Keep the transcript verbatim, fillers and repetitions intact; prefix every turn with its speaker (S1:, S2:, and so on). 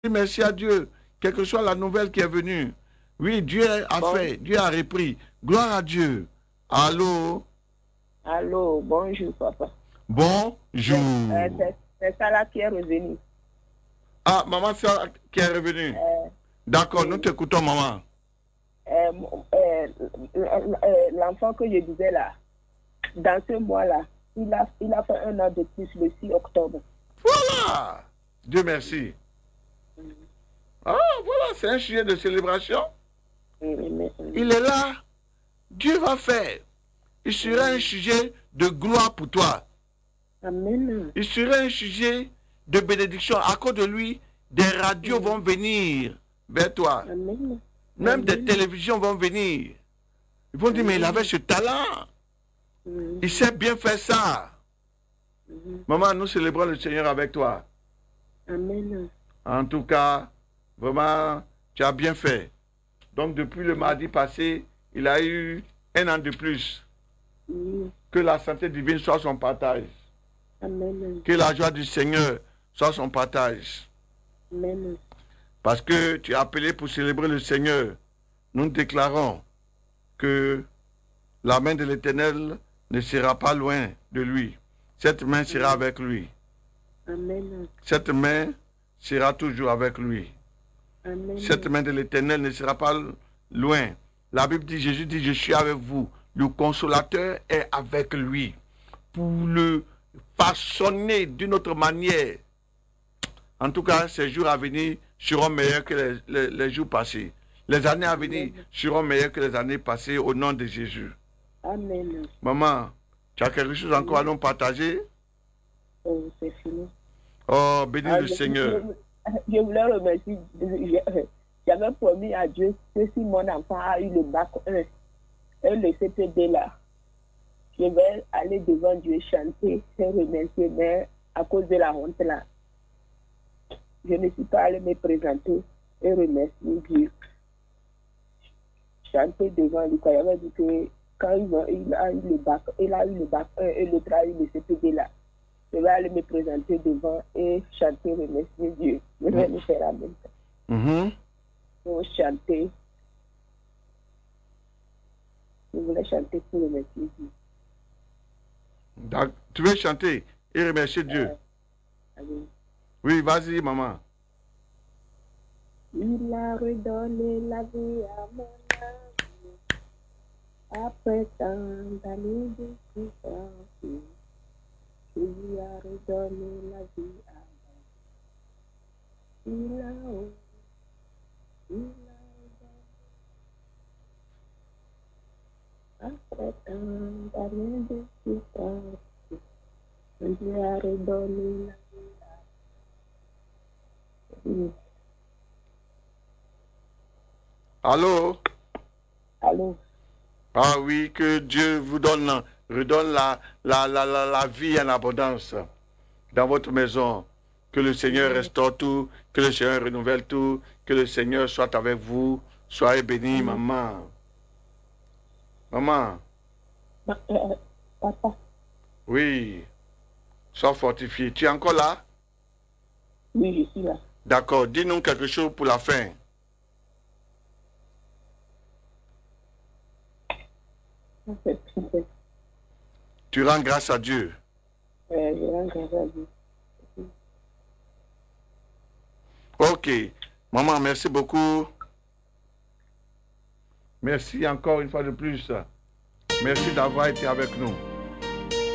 S1: merci à Dieu, quelle que soit la nouvelle qui est venue. Oui, Dieu a
S2: Bon.
S1: fait, Dieu a repris. Gloire à Dieu. Allô?
S2: Allô, bonjour, papa.
S1: Bonjour.
S2: Euh, c'est- c'est Sarah qui est revenue.
S1: Ah, maman, c'est elle qui est revenue.
S2: Euh,
S1: D'accord,
S2: oui.
S1: nous t'écoutons, maman.
S2: euh, euh, euh, L'enfant que je disais là, dans ce mois-là, il a, il a fait un an de plus le six octobre.
S1: Voilà. Dieu merci. Ah, voilà, c'est un sujet de célébration. Il est là. Dieu va faire. Il sera un sujet de gloire pour toi.
S2: Amen.
S1: Il sera un sujet de bénédiction. À cause de lui, des radios
S2: Mm.
S1: vont venir vers toi.
S2: Amen.
S1: Même
S2: Amen.
S1: des télévisions vont venir. Ils vont dire, mais il avait ce talent.
S2: Mm.
S1: Il sait bien faire ça.
S2: Mm.
S1: Maman, nous célébrons le Seigneur avec toi.
S2: Amen.
S1: En tout cas, vraiment, tu as bien fait. Donc, depuis le mardi passé, il a eu un an de plus.
S2: Mm.
S1: Que la santé divine soit son partage.
S2: Amen.
S1: Que la joie du Seigneur soit son partage.
S2: Amen.
S1: Parce que tu es appelé pour célébrer le Seigneur. Nous déclarons que la main de l'Éternel ne sera pas loin de lui. Cette main sera avec lui.
S2: Amen.
S1: Cette main sera toujours avec lui.
S2: Amen.
S1: Cette main de l'Éternel ne sera pas loin. La Bible dit, Jésus dit, je suis avec vous. Le consolateur est avec lui. Pour le façonner d'une autre manière. En tout cas, ces jours à venir seront meilleurs que les, les, les jours passés. Les années à venir seront meilleures que les années passées au nom de Jésus.
S2: Amen.
S1: Maman, tu as quelque chose encore à nous partager?
S2: Oh, c'est fini.
S1: Oh, bénis
S2: Ah,
S1: le
S2: je,
S1: Seigneur.
S2: je, je voulais remercier. J'avais promis à Dieu que si mon enfant a eu le bac un et le C P D là, je vais aller devant Dieu chanter et remercier, mais à cause de la honte là, je ne suis pas allée me présenter et remercier Dieu. Chanter devant lui, quand il avait dit que quand il a, il a eu le bac, il a eu le bac un et l'autre a eu le C P D là, je vais aller me présenter devant et chanter, remercier Dieu. Je vais le faire en même temps.
S1: Mm-hmm.
S2: Pour chanter. Je voulais chanter pour remercier Dieu.
S1: Tu veux chanter et remercier Dieu?
S2: Euh, allez.
S1: Oui, vas-y, maman.
S2: Il a redonné la vie à mon âme, après tant d'années de souffrance. Il a redonné la vie à mon âme. Il a, il a redonné, après tant d'années de souffrance. Il a redonné la vie à mon âme.
S1: Allô?
S2: Allô?
S1: Ah oui, que Dieu vous donne, redonne la, la, la, la, la vie en abondance dans votre maison. Que le Seigneur restaure tout, que le Seigneur renouvelle tout, que le Seigneur soit avec vous. Soyez bénis, maman. Maman.
S2: Ma, euh, papa.
S1: Oui. Sois fortifié. Tu es encore là?
S2: Oui, je suis là.
S1: D'accord. Dis-nous quelque chose pour la fin. Tu rends grâce à Dieu.
S2: Euh, je rends grâce à Dieu.
S1: Ok. Maman, merci beaucoup. Merci encore une fois de plus. Merci d'avoir été avec nous.